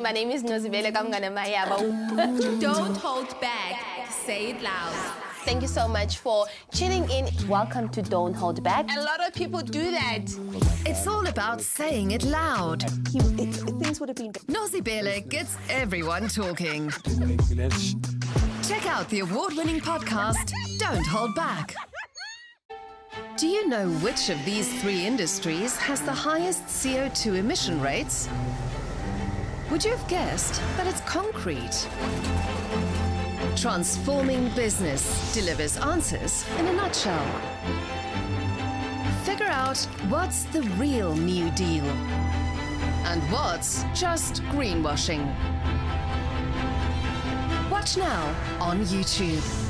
My name is Nozibele Kamngana Mayabo. Don't hold back. Say it loud. Thank you so much for tuning in. Welcome to Don't Hold Back. A lot of people do that. It's all about saying it loud. Things would have been... Nozibele gets everyone talking. Check out the award-winning podcast, Don't Hold Back. Do you know which of these three industries has the highest CO2 emission rates? Would you have guessed that it's concrete? Transforming Business delivers answers in a nutshell. Figure out what's the real New Deal and what's just greenwashing. Watch now on YouTube.